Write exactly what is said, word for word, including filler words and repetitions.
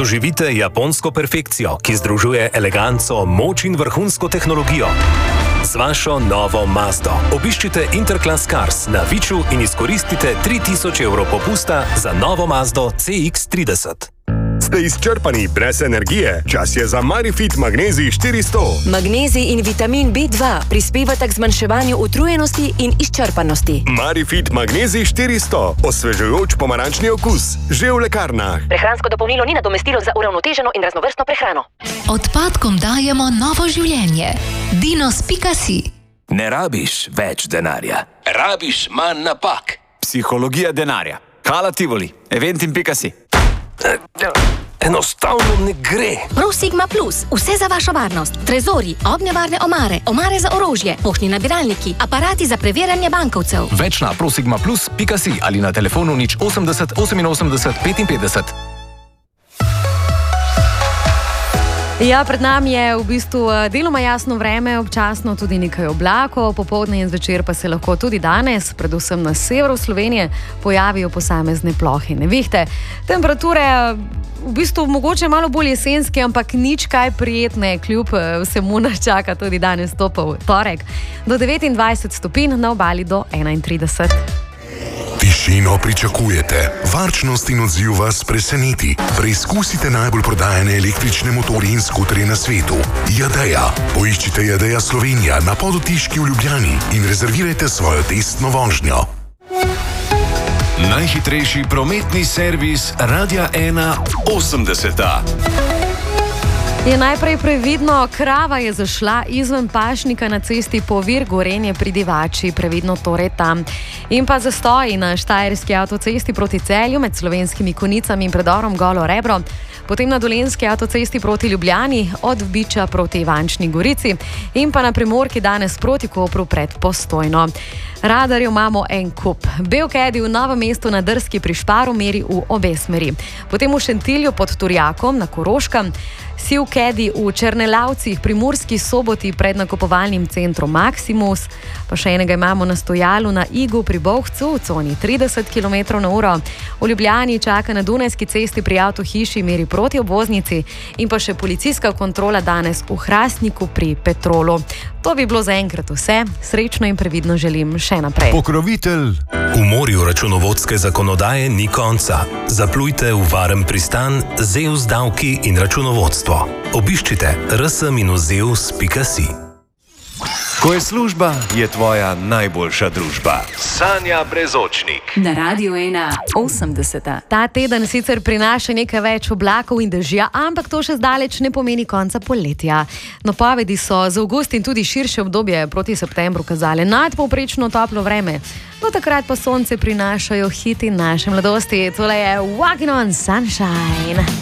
Doživite japonsko perfekcijo, ki združuje eleganco, moč in vrhunsko tehnologijo. Z vašo novo Mazdo obiščite Interclass Cars na Viču in izkoristite tri tisoč evrov popusta za novo Mazdo C X trideset. Ste izčrpani brez energije? Čas je za Marifit Magnezij štiristo. Magnezij in vitamin B dva prispevata k zmanjševanju utrujenosti in izčrpanosti. Marifit Magnezij štiristo. Osvežujoč pomarančni okus. Že v lekarnah. Prehransko dopolnilo ni nadomestilo za uravnoteženo in raznovrstno prehrano. Odpadkom dajemo novo življenje. Dinos pika si. Ne rabiš več denarja. Rabiš manj napak. Psihologija denarja. Hala Tivoli. Eventim pika si. Enostavno ne gre. Pro Sigma Plus. Vse za vašo varnost. Trezori, ognjevarne omare, omare za orožje, poštni nabiralniki, aparati za preverjanje bankovcev. Več na prosigmaplus pika si ali na telefonu nič osemdeset oseminosemdeset petinpetdeset. Ja, pred nami je v bistvu deloma jasno vreme, občasno tudi nekaj oblakov, popoldne in zvečer pa se lahko tudi danes, predvsem na severu Slovenije, pojavijo posamezne plohe in nevihte. Temperature v bistvu mogoče malo bolj jesenske, ampak nič kaj prijetne, kljub vsemu nas čaka tudi danes topel torek. Do devetindvajset stopinj, na obali do enaintrideset. Tišino pričakujete, varčnost in odziv vas preseneti. Preizkusite najbolj prodajane električne motorje in skuterje na svetu. Jadeja. Poiščite Jadeja Slovenija na Podotiški v Ljubljani in rezervirajte svojo testno vožnjo. Najhitrejši prometni servis Radia ena osemdeseta. Je najprej previdno, krava je zašla izven pašnika na cesti Povir Gorenje pri Divači, previdno torej tam. In pa zastoji na štajerski avtocesti proti Celju med Slovenskimi Konicami in predorom Golo Rebro, potem na dolenski avtocesti proti Ljubljani od Biča proti Ivančni Gorici in pa na Primorki danes proti Kopru pred Postojno. Radarjev imamo en kup. Belkedi v Novem mestu na Drski pri Šparu meri v obe smeri. Potem v Šentilju pod Turjakom na Koroškem, Sivkedi v Črnelavcih pri Murski Soboti pred nakupovalnim centrom Maximus, pa še enega imamo na Stojalu na Igu pri Bovcu v coni trideset kilometrov na uro. V Ljubljani čaka na Dunajski cesti pri Avtohiši meri proti obvoznici in pa še policijska kontrola danes v Hrastniku pri Petrolu. To bi bilo zaenkrat vse. Srečno in previdno želim še naprej. Pokrovitelj. V morju računovodske zakonodaje ni konca. Zaplujte v varen pristan Zeus davki in računovodstvo. Obiščite r s minus zeus pika si. Ko je služba, je tvoja najboljša družba. Sanja Brezočnik. Na Radiu ena osemdeseta. Ta teden sicer prinaša nekaj več oblakov in dežja, ampak to še zdaleč ne pomeni konca poletja. Napovedi so za avgust in tudi širše obdobje proti septembru kazale nadpovprečno toplo vreme. Do takrat pa sonce prinašajo hiti naše mladosti. Tole je Walking on Sunshine.